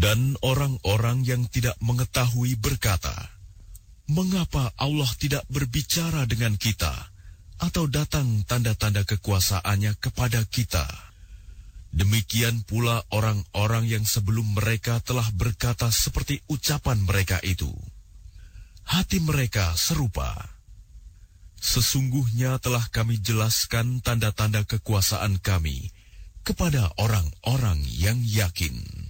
Dan orang-orang yang tidak mengetahui berkata, "Mengapa Allah tidak berbicara dengan kita, atau datang tanda-tanda kekuasaannya kepada kita?" Demikian pula orang-orang yang sebelum mereka telah berkata seperti ucapan mereka itu. Hati mereka serupa. Sesungguhnya telah kami jelaskan tanda-tanda kekuasaan kami kepada orang-orang yang yakin.